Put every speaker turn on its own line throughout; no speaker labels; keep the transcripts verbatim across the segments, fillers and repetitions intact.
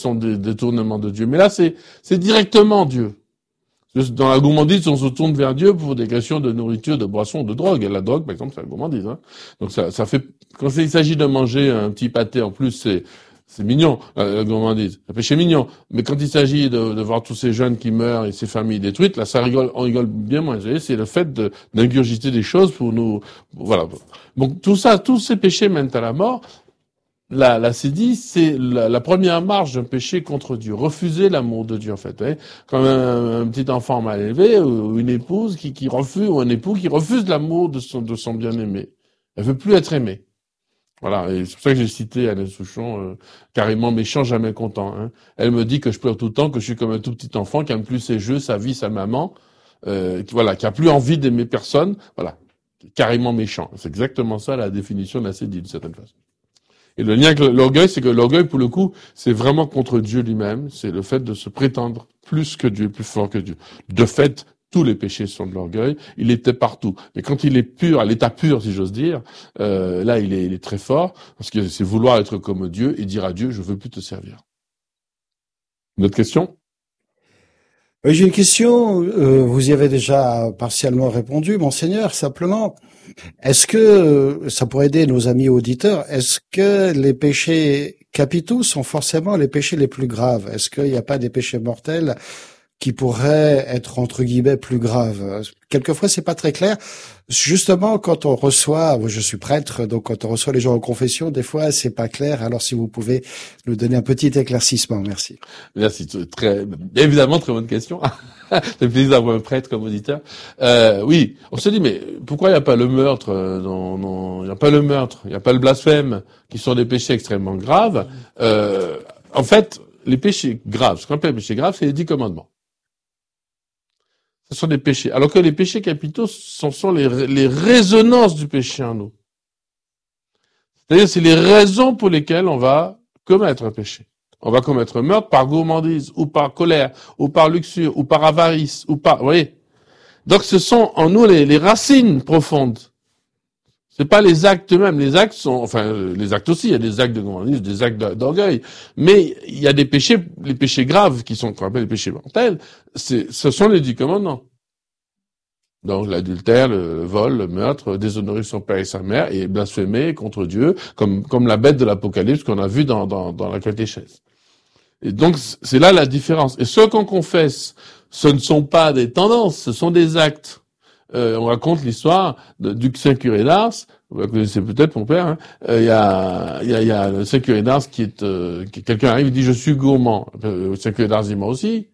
sont des détournements de Dieu. Mais là, c'est, c'est directement Dieu. Dans la gourmandise, on se tourne vers Dieu pour des questions de nourriture, de boisson, de drogue. Et la drogue, par exemple, c'est la gourmandise. Hein. Donc ça, ça fait, quand il s'agit de manger un petit pâté, en plus, c'est, c'est mignon, la gourmandise. C'est un péché mignon. Mais quand il s'agit de, de voir tous ces jeunes qui meurent et ces familles détruites, là, ça rigole, on rigole bien moins. Vous voyez, c'est le fait de, d'ingurgiter des choses pour nous, voilà. Donc tout ça, tous ces péchés mènent à la mort. La, la sédie, c'est la, la première marche d'un péché contre Dieu. Refuser l'amour de Dieu, en fait. Hein. Comme un, un petit enfant mal élevé, ou une épouse qui, qui refuse, ou un époux qui refuse l'amour de son, de son bien-aimé. Elle veut plus être aimée. Voilà. Et c'est pour ça que j'ai cité Alain Souchon, euh, carrément méchant, jamais content. Hein. Elle me dit que je pleure tout le temps, que je suis comme un tout petit enfant, qui aime plus ses jeux, sa vie, sa maman, euh, qui, voilà, qui a plus envie d'aimer personne. Voilà. Carrément méchant. C'est exactement ça la définition de la sédie, d'une certaine façon. Et le lien avec l'orgueil, c'est que l'orgueil, pour le coup, c'est vraiment contre Dieu lui-même. C'est le fait de se prétendre plus que Dieu, plus fort que Dieu. De fait, tous les péchés sont de l'orgueil. Il était partout. Mais quand il est pur, à l'état pur, si j'ose dire, euh, là, il est, il est très fort. Parce que c'est vouloir être comme Dieu et dire à Dieu, je veux plus te servir. Une autre question?
Oui, j'ai une question. Euh, vous y avez déjà partiellement répondu, Monseigneur. Simplement, est-ce que, ça pourrait aider nos amis auditeurs, est-ce que les péchés capitaux sont forcément les péchés les plus graves? Est-ce qu'il n'y a pas des péchés mortels qui pourraient être, entre guillemets, plus graves? Quelquefois, c'est pas très clair. Justement, quand on reçoit, moi je suis prêtre, donc quand on reçoit les gens en confession, des fois, c'est pas clair. Alors, si vous pouvez nous donner un petit éclaircissement, merci.
Merci. Très, évidemment, très bonne question. C'est plaisir d'avoir un prêtre comme auditeur. Euh, oui, on se dit, mais pourquoi il n'y a pas le meurtre? Non, non, il n'y a pas le meurtre, il n'y a pas le blasphème, qui sont des péchés extrêmement graves. Euh, en fait, les péchés graves, ce qu'on appelle les péchés graves, c'est les dix commandements. Ce sont des péchés. Alors que les péchés capitaux, ce sont les, les résonances du péché en nous. C'est-à-dire, c'est les raisons pour lesquelles on va commettre un péché. On va commettre un meurtre par gourmandise, ou par colère, ou par luxure, ou par avarice, ou par, vous voyez. Donc, ce sont en nous les, les racines profondes. C'est pas les actes eux-mêmes. Les actes sont, enfin, les actes aussi. Il y a des actes de gourmandise, des actes d'orgueil. Mais il y a des péchés, les péchés graves, qui sont, qu'on appelle les péchés mortels. C'est, ce sont les dix commandements. Donc l'adultère, le vol, le meurtre, déshonorer son père et sa mère et blasphémer contre Dieu, comme comme la bête de l'Apocalypse qu'on a vu dans dans dans la catéchèse. Et donc c'est là la différence. Et ce qu'on confesse, ce ne sont pas des tendances, ce sont des actes. Euh, on raconte l'histoire de, du saint curé d'Ars. Vous la connaissez peut-être, mon père. Hein. Euh, il y a il y a il y a le saint curé d'Ars qui est euh, qui, quelqu'un arrive, il dit je suis gourmand. Le saint curé d'Ars dit moi aussi.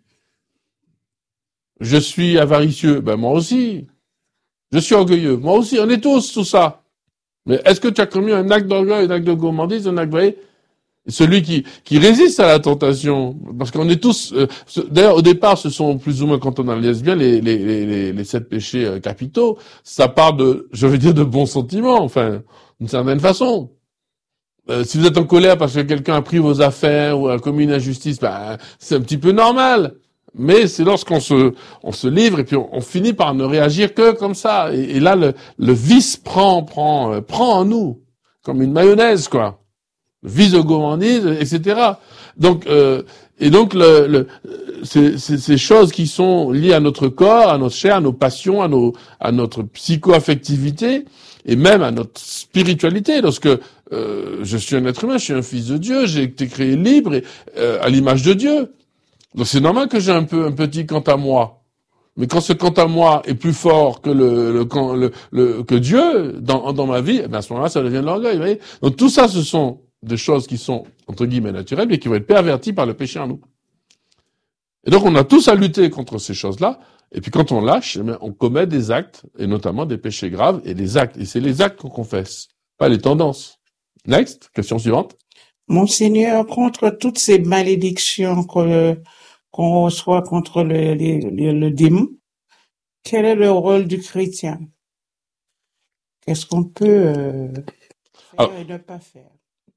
Je suis avaricieux, ben moi aussi. Je suis orgueilleux, moi aussi. On est tous tout ça. Mais est-ce que tu as commis un acte d'orgueil, un acte de gourmandise, un acte, vous voyez, celui qui qui résiste à la tentation, parce qu'on est tous. Euh, D'ailleurs, au départ, ce sont plus ou moins quand on analyse bien les les les les, les sept péchés euh, capitaux. Ça part de, je veux dire, de bons sentiments, enfin, d'une certaine façon. Euh, si vous êtes en colère parce que quelqu'un a pris vos affaires ou a commis une injustice, ben c'est un petit peu normal. Mais c'est lorsqu'on se, on se livre et puis on, on finit par ne réagir que comme ça. Et, et là, le, le vice prend, prend, euh, prend en nous comme une mayonnaise, quoi. Le vice de gourmandise, et cetera. Donc, euh, et donc, le, le, c'est, c'est, ces choses qui sont liées à notre corps, à notre chair, à nos passions, à nos, à notre psycho-affectivité et même à notre spiritualité. Lorsque euh, je suis un être humain, je suis un fils de Dieu, j'ai été créé libre et euh, à l'image de Dieu. Donc c'est normal que j'ai un peu un petit quant à moi. Mais quand ce quant à moi est plus fort que le, le, le, le que Dieu dans, dans ma vie, ben à ce moment-là, ça devient de l'orgueil, vous voyez. Donc tout ça, ce sont des choses qui sont, entre guillemets, naturelles, mais qui vont être perverties par le péché en nous. Et donc on a tous à lutter contre ces choses-là. Et puis quand on lâche, eh bien, on commet des actes, et notamment des péchés graves, et des actes. Et c'est les actes qu'on confesse, pas les tendances. Next, question suivante.
Monseigneur, contre toutes ces malédictions que, qu'on reçoit contre le, le, le, le démon, quel est le rôle du chrétien? Qu'est-ce qu'on peut euh, faire
Alors,
et ne pas faire?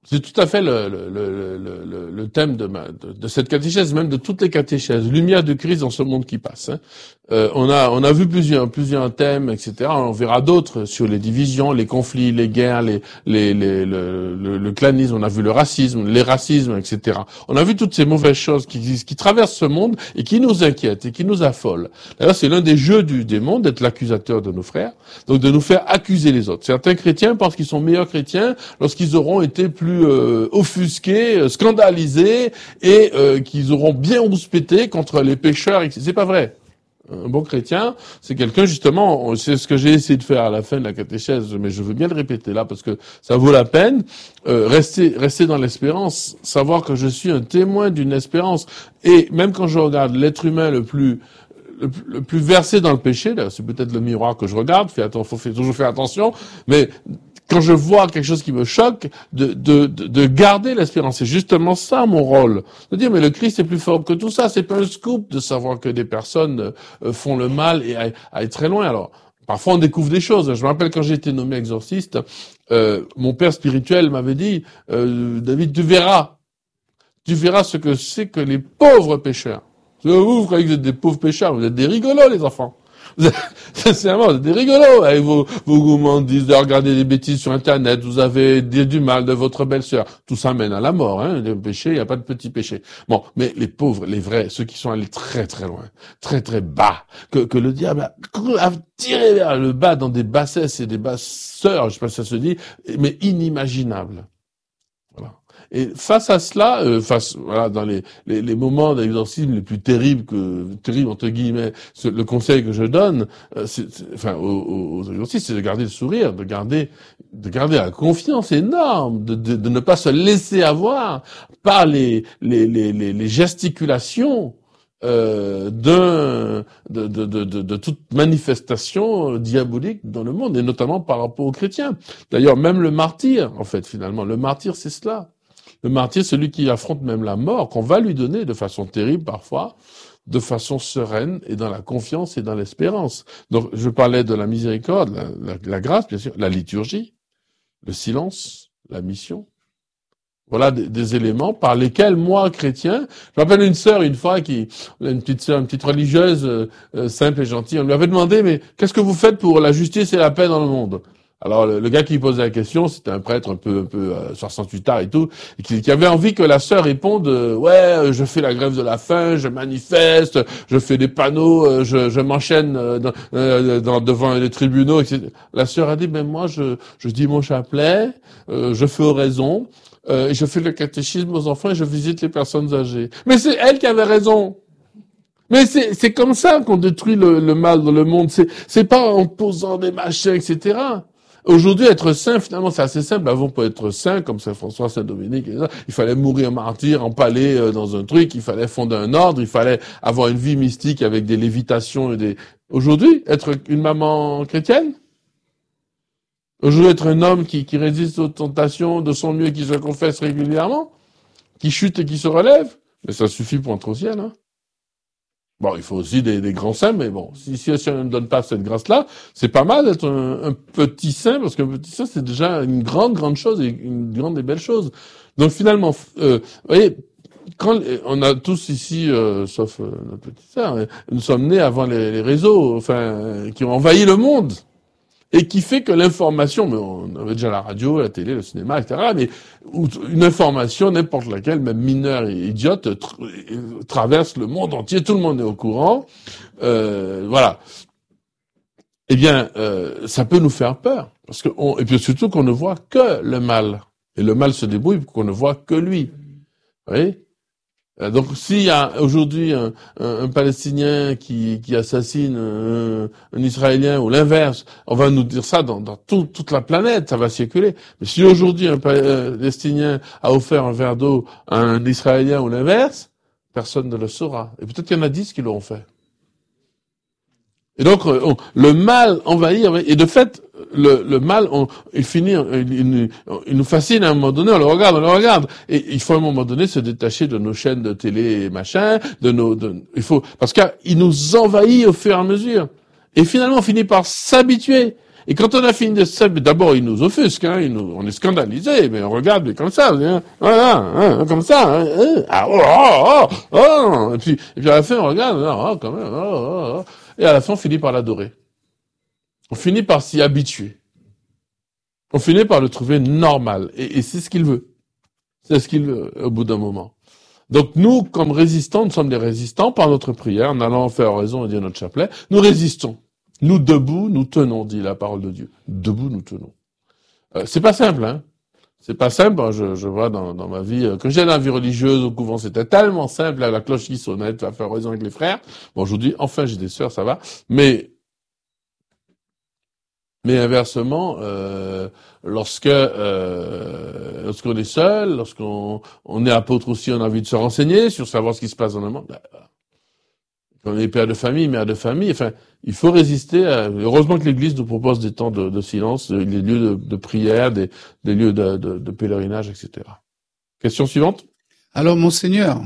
C'est tout à fait le, le, le, le, le thème de, ma, de, de cette catéchèse, même de toutes les catéchèses. Lumière de Christ dans ce monde qui passe. Hein. Euh, on a on a vu plusieurs plusieurs thèmes, et cetera. On verra d'autres sur les divisions, les conflits, les guerres, les les, les le, le, le clanisme. On a vu le racisme, les racismes, et cetera. On a vu toutes ces mauvaises choses qui qui traversent ce monde et qui nous inquiètent et qui nous affolent. D'ailleurs, c'est l'un des jeux du démon d'être l'accusateur de nos frères, donc de nous faire accuser les autres. Certains chrétiens pensent qu'ils sont meilleurs chrétiens lorsqu'ils auront été plus euh, offusqués, euh, scandalisés et euh, qu'ils auront bien rouspété contre les pécheurs. C'est pas vrai. Un bon chrétien, c'est quelqu'un, justement, c'est ce que j'ai essayé de faire à la fin de la catéchèse, mais je veux bien le répéter là, parce que ça vaut la peine, euh, rester, rester dans l'espérance, savoir que je suis un témoin d'une espérance. Et même quand je regarde l'être humain le plus le, le plus versé dans le péché, là, c'est peut-être le miroir que je regarde, fait attention, faut faire, toujours faire attention, mais quand je vois quelque chose qui me choque, de, de, de, de garder l'espérance. C'est justement ça mon rôle. De dire, mais le Christ est plus fort que tout ça. C'est pas un scoop de savoir que des personnes euh, font le mal et aillent très loin. Alors, parfois on découvre des choses. Je me rappelle quand j'ai été nommé exorciste, euh, mon père spirituel m'avait dit, euh, David, tu verras. Tu verras ce que c'est que les pauvres pécheurs. Vous, vous croyez que vous êtes des pauvres pécheurs, vous êtes des rigolos, les enfants. Sincèrement, vous êtes des rigolos avec vos, vos gourmandises de regarder des bêtises sur Internet, vous avez dit du mal de votre belle-sœur. Tout ça mène à la mort, hein. Le péché, il n'y a pas de petit péché. Bon, mais les pauvres, les vrais, ceux qui sont allés très très loin, très très bas, que, que le diable a, a tiré vers le bas dans des bassesses et des basseurs, je sais pas si ça se dit, mais inimaginables. Voilà. Et face à cela, euh, face, voilà, dans les, les, les moments d'exorcisme les plus terribles que, terribles entre guillemets, ce, le conseil que je donne, euh, c'est, c'est, enfin, aux, aux exorcistes, c'est de garder le sourire, de garder, de garder la confiance énorme, de, de, de ne pas se laisser avoir par les, les, les, les, les gesticulations Euh, d'un, de, de, de, de, de toute manifestation diabolique dans le monde, et notamment par rapport aux chrétiens. D'ailleurs, même le martyr, en fait, finalement, le martyr, c'est cela. Le martyr, c'est celui qui affronte même la mort, qu'on va lui donner de façon terrible parfois, de façon sereine et dans la confiance et dans l'espérance. Donc, je parlais de la miséricorde, la, la, la grâce, bien sûr, la liturgie, le silence, la mission. Voilà des, des éléments par lesquels moi, chrétien, je me rappelle une sœur une fois qui, une petite sœur, une petite religieuse euh, euh, simple et gentille, on lui avait demandé, mais qu'est-ce que vous faites pour la justice et la paix dans le monde? Alors le, le gars qui posait la question, c'était un prêtre un peu, un peu euh, soixante-huit ans et tout, et qui, qui avait envie que la sœur réponde, euh, ouais, je fais la grève de la faim, je manifeste, je fais des panneaux, euh, je, je m'enchaîne euh, dans, euh, dans, devant les tribunaux, et cetera. La sœur a dit, ben moi, je, je dis mon chapelet, euh, je fais oraison. Euh, et je fais le catéchisme aux enfants et je visite les personnes âgées. Mais c'est elle qui avait raison. Mais c'est, c'est comme ça qu'on détruit le, le mal dans le monde. C'est, c'est pas en posant des machins, et cetera. Aujourd'hui, être saint, finalement, c'est assez simple. Avant, pour être saint, comme Saint François, Saint Dominique, et ça, il fallait mourir martyr, empalé euh, dans un truc, il fallait fonder un ordre, il fallait avoir une vie mystique avec des lévitations et des... Aujourd'hui, être une maman chrétienne, aujourd'hui, être un homme qui, qui résiste aux tentations de son mieux et qui se confesse régulièrement, qui chute et qui se relève, mais ça suffit pour entrer au ciel. Hein. Bon, il faut aussi des, des grands saints, mais bon, si, si, si on ne donne pas cette grâce-là, c'est pas mal d'être un, un petit saint, parce qu'un petit saint, c'est déjà une grande, grande chose, et une grande et belle chose. Donc finalement, euh, vous voyez, quand on a tous ici, euh, sauf euh, notre petite sœur, nous sommes nés avant les, les réseaux, enfin, euh, qui ont envahi le monde. Et qui fait que l'information, mais on avait déjà la radio, la télé, le cinéma, et cetera, mais une information, n'importe laquelle, même mineure et idiote, tra- traverse le monde entier, tout le monde est au courant, euh, voilà. Eh bien, euh, ça peut nous faire peur, parce que on, et puis surtout qu'on ne voit que le mal. Et le mal se débrouille pour qu'on ne voit que lui. Vous voyez ? Donc, s'il y a aujourd'hui un, un, un Palestinien qui, qui assassine un, un Israélien ou l'inverse, on va nous dire ça dans, dans tout, toute la planète, ça va circuler. Mais si aujourd'hui un Palestinien a offert un verre d'eau à un Israélien ou l'inverse, personne ne le saura. Et peut-être qu'il y en a dix qui l'ont fait. Et donc, on, le mal envahit, et de fait, le, le mal, on, il finit, il, il, il nous fascine à un moment donné, on le regarde, on le regarde, et il faut à un moment donné se détacher de nos chaînes de télé et machin, de nos, de, il faut, parce qu'il nous envahit au fur et à mesure. Et finalement, on finit par s'habituer. Et quand on a fini de s'habituer, d'abord, ils nous offusquent, hein, ils nous, on est scandalisés, mais on regarde comme ça, hein, voilà, hein, comme ça, hein, hein, ah, oh, oh, oh, oh, et puis, et puis à la fin, on regarde, oh, quand même, oh, oh, oh, et à la fin, on finit par l'adorer. On finit par s'y habituer. On finit par le trouver normal. Et, et c'est ce qu'il veut. C'est ce qu'il veut, au bout d'un moment. Donc nous, comme résistants, nous sommes des résistants par notre prière, en allant faire oraison et dire notre chapelet. Nous résistons. Nous, debout, nous tenons, dit la parole de Dieu. Debout, nous tenons. Euh, c'est pas simple, hein. C'est pas simple. Hein, je, je vois dans, dans ma vie, euh, quand j'étais dans la vie religieuse au couvent, c'était tellement simple, là, la cloche qui sonnait, tu vas faire oraison avec les frères. Bon, aujourd'hui, enfin, j'ai des sœurs, ça va. Mais Mais inversement, euh, lorsque euh, lorsqu'on est seul, lorsqu'on on est apôtre aussi, on a envie de se renseigner sur savoir ce qui se passe dans le monde. Quand on est père de famille, mère de famille, enfin, il faut résister. À... Heureusement que l'Église nous propose des temps de, de silence, des lieux de, de prière, des, des lieux de, de, de pèlerinage, et cetera. Question suivante.
Alors, Monseigneur,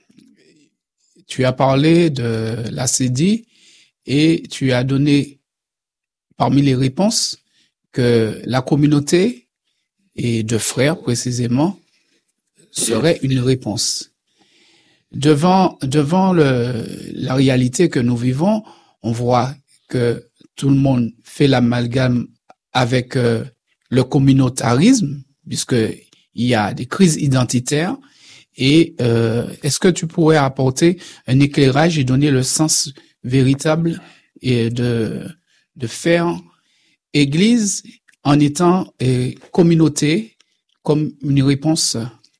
tu as parlé de la C D I et tu as donné parmi les réponses que la communauté et de frères précisément serait une réponse. Devant devant le la réalité que nous vivons, on voit que tout le monde fait l'amalgame avec euh, le communautarisme, puisque il y a des crises identitaires. Et euh, est-ce que tu pourrais apporter un éclairage et donner le sens véritable et de de faire Église en étant et communauté comme une réponse?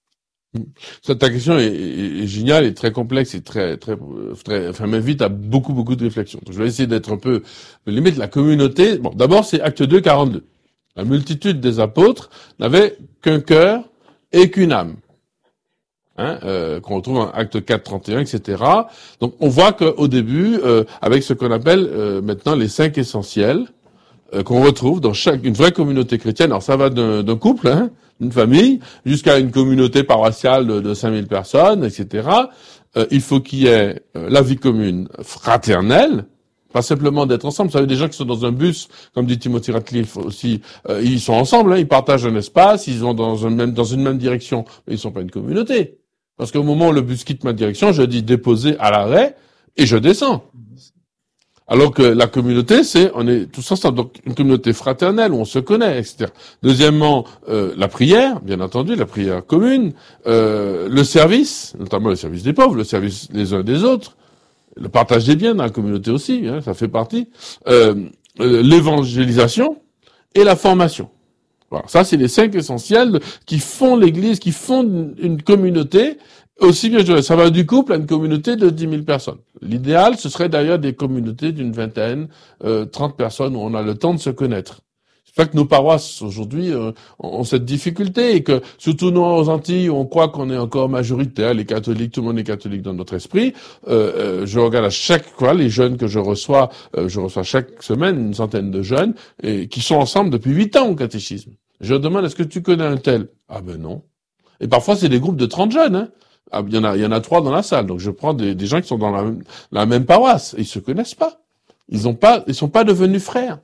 Ça, ta question est, est, est géniale et très complexe et très, très, très, enfin, m'invite à beaucoup, beaucoup de réflexions. Donc, je vais essayer d'être un peu, limite la communauté. Bon, d'abord, c'est Acte deux, quarante-deux. La multitude des apôtres n'avait qu'un cœur et qu'une âme. Hein, euh, qu'on retrouve en Acte quatre, trente et un, et cetera. Donc, on voit qu'au début, euh, avec ce qu'on appelle euh, maintenant les cinq essentiels, euh, qu'on retrouve dans chaque une vraie communauté chrétienne. Alors, ça va d'un, d'un couple, hein, d'une famille, jusqu'à une communauté paroissiale de, de cinq mille personnes, et cetera. Euh, il faut qu'il y ait euh, la vie commune fraternelle, pas simplement d'être ensemble. Vous savez, des gens qui sont dans un bus, comme dit Timothy Ratcliffe aussi, euh, ils sont ensemble, hein, ils partagent un espace, ils vont dans, un même, dans une même direction, mais ils sont pas une communauté. Parce qu'au moment où le bus quitte ma direction, je dis déposer à l'arrêt et je descends. Alors que la communauté, c'est, on est tous ensemble. Donc, une communauté fraternelle où on se connaît, et cetera. Deuxièmement, euh, la prière, bien entendu, la prière commune, euh, le service, notamment le service des pauvres, le service les uns des autres, le partage des biens dans la communauté aussi, hein, ça fait partie, euh, euh, l'évangélisation et la formation. Voilà, ça c'est les cinq essentiels qui font l'Église, qui font une communauté. Aussi bien, je dirais, ça va du couple à une communauté de dix mille personnes. L'idéal, ce serait d'ailleurs des communautés d'une vingtaine, euh, trente personnes où on a le temps de se connaître. C'est fait que nos paroisses aujourd'hui euh, ont cette difficulté et que surtout nous aux Antilles, on croit qu'on est encore majoritaire, les catholiques, tout le monde est catholique dans notre esprit. Euh, euh, je regarde à chaque fois les jeunes que je reçois, euh, je reçois chaque semaine une centaine de jeunes et qui sont ensemble depuis huit ans au catéchisme. Je leur demande, est-ce que tu connais un tel? Ah ben non. Et parfois c'est des groupes de trente jeunes, hein. Ah, il y en a, il y en a trois dans la salle. Donc je prends des, des gens qui sont dans la, la même paroisse. Ils se connaissent pas. Ils ont pas, ils sont pas devenus frères.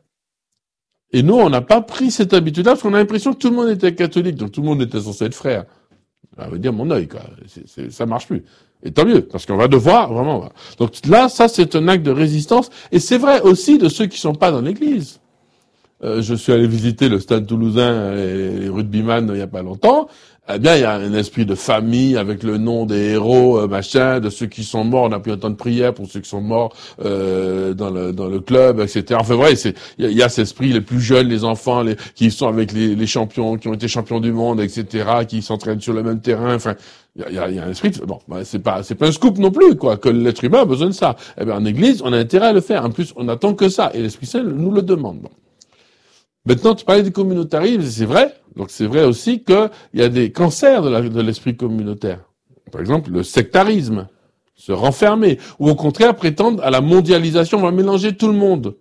Et nous, on n'a pas pris cette habitude-là parce qu'on a l'impression que tout le monde était catholique, donc tout le monde était censé être frère. Ça veut dire mon œil, quoi. C'est, c'est, ça marche plus. Et tant mieux, parce qu'on va devoir vraiment. Donc là, ça, c'est un acte de résistance. Et c'est vrai aussi de ceux qui sont pas dans l'Église. Euh, je suis allé visiter le Stade Toulousain et les rugbyman il y a pas longtemps. Eh bien, il y a un esprit de famille avec le nom des héros, euh, machin, de ceux qui sont morts. On a pris un temps de prière pour ceux qui sont morts euh, dans le dans le club, et cetera. Enfin, vrai, c'est il y a, y a cet esprit, les plus jeunes, les enfants, les qui sont avec les, les champions, qui ont été champions du monde, et cetera, qui s'entraînent sur le même terrain. Enfin, il y a, y, a, y a un esprit. Bon, ben, c'est pas c'est pas un scoop non plus, quoi. Que l'être humain a besoin de ça. Eh bien, en Église, on a intérêt à le faire. En plus, on attend que ça, et l'Esprit Saint nous le demande. Bon. Maintenant, tu parlais du communautarisme, c'est vrai. Donc, c'est vrai aussi qu'il y a des cancers de, la, de l'esprit communautaire. Par exemple, le sectarisme, se renfermer, ou au contraire prétendre à la mondialisation, on va mélanger tout le monde.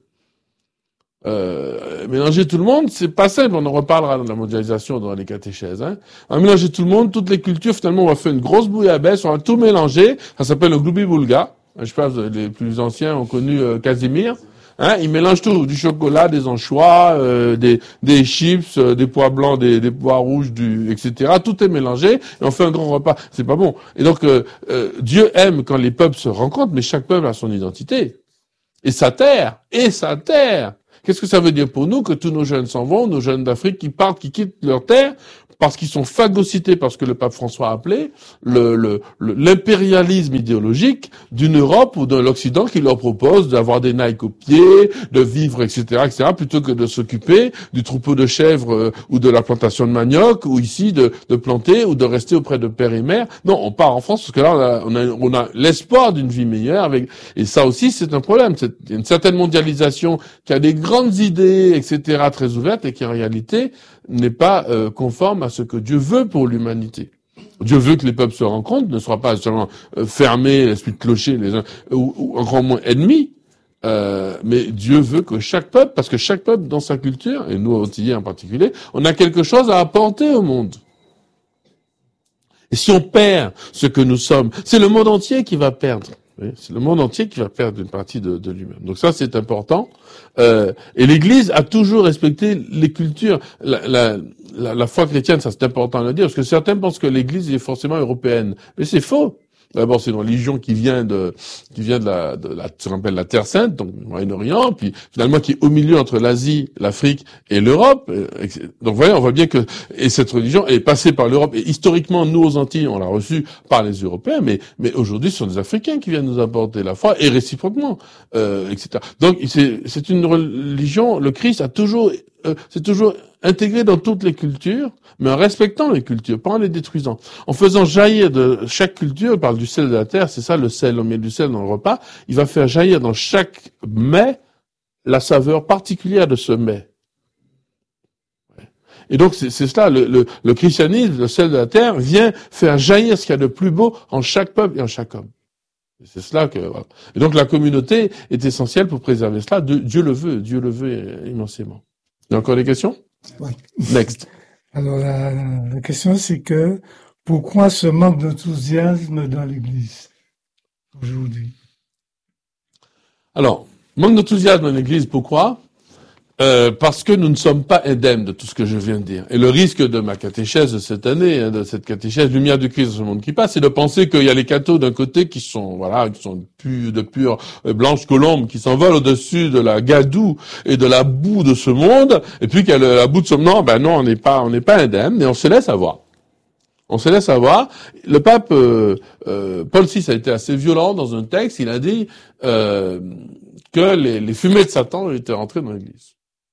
Euh, mélanger tout le monde, c'est pas simple, on en reparlera dans la mondialisation dans les catéchèses. Hein. On va mélanger tout le monde, toutes les cultures, finalement, on va faire une grosse bouillabaisse, on va tout mélanger, ça s'appelle le Gloubi-Boulga. Je pense que les plus anciens ont connu euh, Casimir. Hein, ils mélangent tout, du chocolat, des anchois, euh, des, des chips, euh, des pois blancs, des, des pois rouges, du, et cetera. Tout est mélangé et on fait un grand repas. C'est pas bon. Et donc euh, euh, Dieu aime quand les peuples se rencontrent, mais chaque peuple a son identité et sa terre et sa terre. Qu'est-ce que ça veut dire pour nous que tous nos jeunes s'en vont, nos jeunes d'Afrique qui partent, qui quittent leur terre parce qu'ils sont phagocytés par ce que le pape François a appelé le, le, le, l'impérialisme idéologique d'une Europe ou de l'Occident qui leur propose d'avoir des Nike aux pieds, de vivre, et cetera, et cetera, plutôt que de s'occuper du troupeau de chèvres euh, ou de la plantation de manioc, ou ici de, de planter ou de rester auprès de père et mère. Non, on part en France parce que là, on a, on a, on a l'espoir d'une vie meilleure. Avec et ça aussi, c'est un problème. C'est une certaine mondialisation qui a des grandes idées, et cetera, très ouvertes et qui en réalité n'est pas euh, conforme à ce que Dieu veut pour l'humanité. Dieu veut que les peuples se rencontrent, ne soient pas seulement euh, fermés, l'esprit de clocher, les uns, ou, ou encore moins ennemis, euh, mais Dieu veut que chaque peuple, parce que chaque peuple dans sa culture, et nous Antillais en particulier, on a quelque chose à apporter au monde. Et si on perd ce que nous sommes, c'est le monde entier qui va perdre. Oui, c'est le monde entier qui va perdre une partie de, de lui-même. Donc ça, c'est important. Euh, et l'Église a toujours respecté les cultures. La, la, la, la foi chrétienne, ça c'est important à le dire, parce que certains pensent que l'Église est forcément européenne. Mais c'est faux. D'abord, c'est une religion qui vient de, qui vient de la, de la, ce qu'on appelle la Terre Sainte, donc le Moyen-Orient, puis finalement qui est au milieu entre l'Asie, l'Afrique et l'Europe. Donc, vous voyez, on voit bien que, et cette religion est passée par l'Europe. Et historiquement, nous, aux Antilles, on l'a reçue par les Européens, mais, mais aujourd'hui, ce sont des Africains qui viennent nous apporter la foi, et réciproquement, euh, et cetera. Donc, c'est, c'est une religion, le Christ a toujours, euh, c'est toujours intégré dans toutes les cultures, mais en respectant les cultures, pas en les détruisant. En faisant jaillir de chaque culture, on parle du sel de la terre, c'est ça le sel, on met du sel dans le repas, il va faire jaillir dans chaque mets la saveur particulière de ce mets. Et donc c'est, c'est cela, le, le, le christianisme, le sel de la terre, vient faire jaillir ce qu'il y a de plus beau en chaque peuple et en chaque homme. Et c'est cela que, voilà. Et donc la communauté est essentielle pour préserver cela, Dieu le veut, Dieu le veut immensément. Il y a encore des questions?
Oui.
Next.
Alors la, la question c'est que pourquoi ce manque d'enthousiasme dans l'Église aujourd'hui?
Alors, manque d'enthousiasme dans l'Église, pourquoi? Euh, parce que nous ne sommes pas indemnes de tout ce que je viens de dire. Et le risque de ma catéchèse de cette année, hein, de cette catéchèse Lumière du Christ dans ce monde qui passe, c'est de penser qu'il y a les cathos d'un côté qui sont, voilà, qui sont pu, de pure euh, blanche colombe, qui s'envolent au-dessus de la gadoue et de la boue de ce monde, et puis qu'il y a le, la boue de ce monde. Non, ben non, on n'est pas, on n'est pas indemne, et on se laisse avoir. On se laisse avoir. Le pape euh, euh, Paul six a été assez violent dans un texte. Il a dit euh, que les, les fumées de Satan étaient rentrées dans l'Église.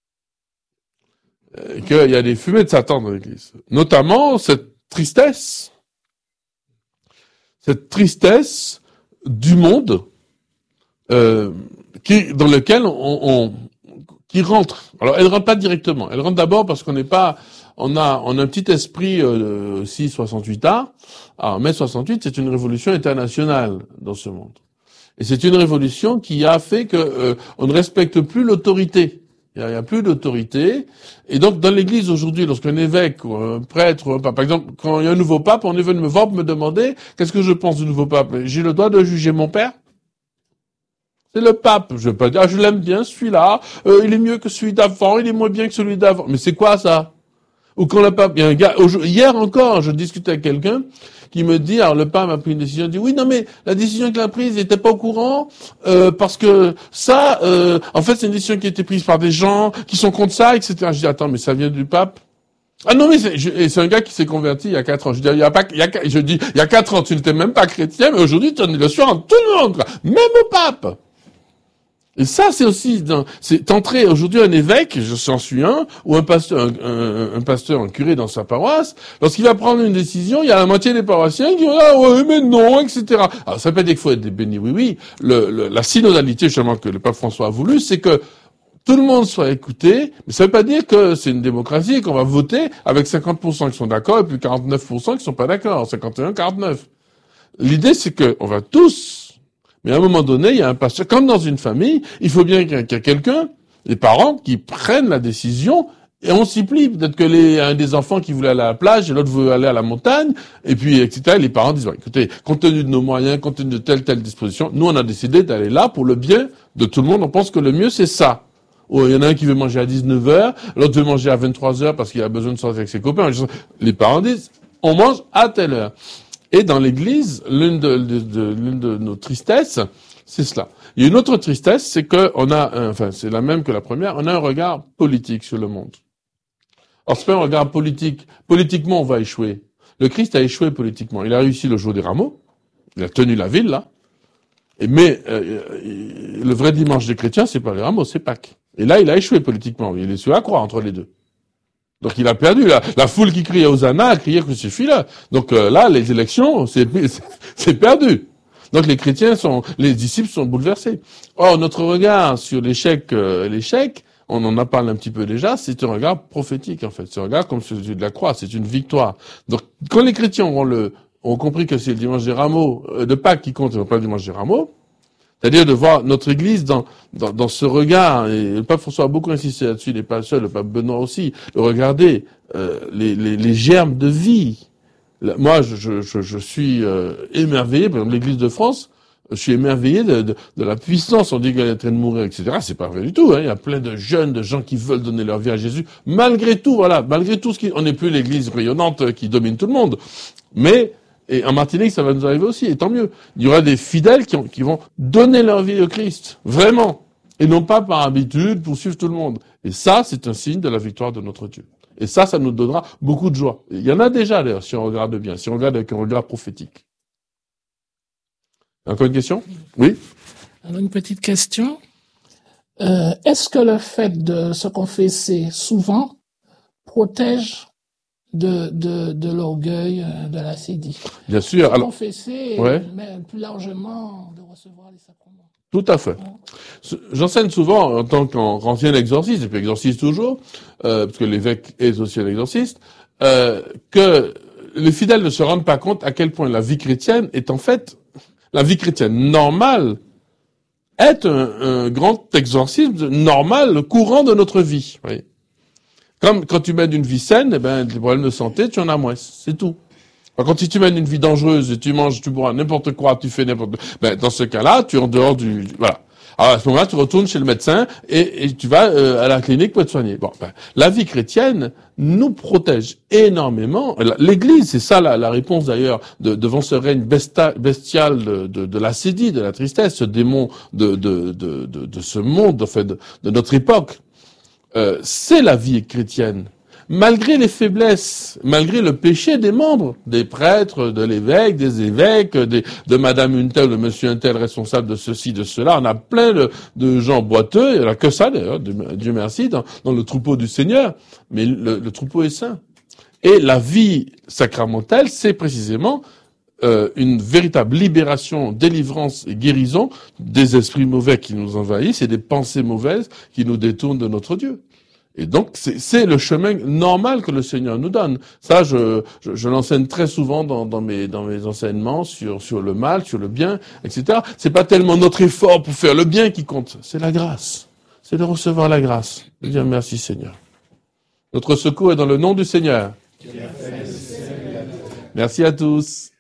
Euh, qu'il y a des fumées de Satan dans l'Église. Notamment cette tristesse, cette tristesse du monde euh, qui, dans lequel on, on qui rentre. Alors, elle rentre pas directement. Elle rentre d'abord parce qu'on n'est pas, on a, on a un petit esprit euh, six soixante-huit A. Alors, mai soixante-huit, c'est une révolution internationale dans ce monde. Et c'est une révolution qui a fait que euh, on ne respecte plus l'autorité. Il n'y a, a plus d'autorité. Et donc, dans l'Église aujourd'hui, lorsqu'un évêque ou un prêtre ou un pape, par exemple, quand il y a un nouveau pape, on est venu me voir pour me demander qu'est-ce que je pense du nouveau pape. J'ai le droit de juger mon père? C'est le pape. Je vais pas dire, ah, je l'aime bien, celui-là, euh, il est mieux que celui d'avant, il est moins bien que celui d'avant. Mais c'est quoi ça? Ou quand le pape, il y a un gars, hier encore, je discutais avec quelqu'un qui me dit, alors le pape a pris une décision, il dit oui, non mais la décision qu'il a prise, il n'était pas au courant, euh, parce que ça, euh, en fait, c'est une décision qui a été prise par des gens qui sont contre ça, et cetera. Je dis attends, mais ça vient du pape? Ah non mais c'est, je, c'est un gars qui s'est converti il y a quatre ans. Je dis il y a pas, il y a, je dis il y a quatre ans, tu n'étais même pas chrétien, mais aujourd'hui tu en es le soir en tout le monde, quoi. Même au pape. Et ça, c'est aussi, dans, c'est entrer aujourd'hui un évêque, je s'en suis un, ou un pasteur, un, un, un pasteur, un curé dans sa paroisse, lorsqu'il va prendre une décision, il y a la moitié des paroissiens qui vont ah ouais, mais non, et cetera. Alors ça peut dire qu'il faut être des bénis, oui, oui. Le, le, la synodalité justement que le pape François a voulu, c'est que tout le monde soit écouté, mais ça veut pas dire que c'est une démocratie et qu'on va voter avec cinquante pour cent qui sont d'accord et puis quarante-neuf pour cent qui sont pas d'accord, cinquante et un, quarante-neuf. L'idée, c'est que on va tous. Mais à un moment donné, il y a un pasteur, comme dans une famille, il faut bien qu'il y ait quelqu'un, les parents, qui prennent la décision Et on s'y plie. Peut-être que les, un des enfants qui voulait aller à la plage et l'autre veut aller à la montagne. Et puis, et cetera. Les parents disent, bon, écoutez, compte tenu de nos moyens, compte tenu de telle, telle disposition, nous, on a décidé d'aller là pour le bien de tout le monde. On pense que le mieux, c'est ça. Oh, il y en a un qui veut manger à dix-neuf heures, l'autre veut manger à vingt-trois heures parce qu'il a besoin de sortir avec ses copains. Les parents disent, on mange à telle heure. Et dans l'église, l'une de, de, de, l'une de nos tristesses, c'est cela. Il y a une autre tristesse, c'est que on a, un, enfin, c'est la même que la première, on a un regard politique sur le monde. Alors, c'est pas un regard politique. Politiquement, on va échouer. Le Christ a échoué politiquement. Il a réussi le jour des rameaux. Il a tenu la ville, là. Et mais, euh, le vrai dimanche des chrétiens, c'est pas les rameaux, c'est Pâques. Et là, il a échoué politiquement. Il est sur la croix entre les deux. Donc, il a perdu. La, la foule qui criait Hosanna a crié crucifie-le. Donc, euh, là, les élections, c'est, c'est perdu. Donc, les chrétiens sont, les disciples sont bouleversés. Or, notre regard sur l'échec, euh, l'échec, on en a parlé un petit peu déjà, c'est un regard prophétique, en fait. C'est un regard comme celui de la croix, c'est une victoire. Donc, quand les chrétiens auront le, ont compris que c'est le dimanche des rameaux, euh, de Pâques qui compte, et non pas le dimanche des rameaux, c'est-à-dire de voir notre Église dans, dans, dans ce regard, et le pape François a beaucoup insisté là-dessus, il n'est pas le seul, le pape Benoît aussi, de regarder euh, les, les, les germes de vie. Là, moi, je, je, je suis euh, émerveillé, par exemple, l'Église de France, je suis émerveillé de, de, de la puissance. On dit qu'elle est en train de mourir, et cetera. C'est pas vrai du tout. Hein. Il y a plein de jeunes, de gens qui veulent donner leur vie à Jésus. Malgré tout, voilà, malgré tout ce qui, on n'est plus l'Église rayonnante qui domine tout le monde. Mais et en Martinique, ça va nous arriver aussi. Et tant mieux. Il y aura des fidèles qui, ont, qui vont donner leur vie au Christ, vraiment, et non pas par habitude pour suivre tout le monde. Et ça, c'est un signe de la victoire de notre Dieu. Et ça, ça nous donnera beaucoup de joie. Il y en a déjà d'ailleurs, si on regarde bien, si on regarde avec un regard prophétique. Encore une question? Oui?
Alors, une petite question. Euh, est-ce que le fait de se confesser souvent protège de, de, de l'orgueil, de la sédie?
Bien sûr.
Se
Alors,
confesser,
ouais.
mais plus largement de recevoir les sacrements.
Tout à fait. Ouais. J'enseigne souvent en tant qu'ancien exorciste, et puis exorciste toujours, euh, parce que l'évêque est aussi un exorciste, euh, que les fidèles ne se rendent pas compte à quel point la vie chrétienne est en fait la vie chrétienne normale est un, un grand exorcisme normal, courant de notre vie. Oui. Comme quand tu mènes une vie saine, eh ben, des problèmes de santé, tu en as moins. C'est tout. Alors, quand si tu mènes une vie dangereuse et tu manges, tu bois n'importe quoi, tu fais n'importe quoi, ben, dans ce cas-là, tu es en dehors du, voilà. Alors, à ce moment-là, tu retournes chez le médecin et, et tu vas euh, à la clinique pour te soigner. Bon, ben, la vie chrétienne nous protège énormément. L'Église, c'est ça la, la réponse d'ailleurs de, devant ce règne besta, bestial de, de, de la sédie, de la tristesse, ce démon de, de, de, de, de ce monde, en fait, de, de notre époque. Euh, c'est la vie chrétienne. Malgré les faiblesses, malgré le péché des membres, des prêtres, de l'évêque, des évêques, des, de madame une telle, de monsieur un tel responsable de ceci, de cela, on a plein de, de gens boiteux, il n'y en a que ça d'ailleurs, Dieu merci, dans, dans le troupeau du Seigneur, mais le, le troupeau est saint. Et la vie sacramentelle, c'est précisément euh, une véritable libération, délivrance et guérison des esprits mauvais qui nous envahissent et des pensées mauvaises qui nous détournent de notre Dieu. Et donc, c'est, c'est le chemin normal que le Seigneur nous donne. Ça, je, je, je l'enseigne très souvent dans, dans mes, dans mes enseignements sur, sur le mal, sur le bien, et cetera. C'est pas tellement notre effort pour faire le bien qui compte. C'est la grâce. C'est de recevoir la grâce. De dire merci Seigneur. Notre secours est dans le nom du Seigneur. Merci à tous.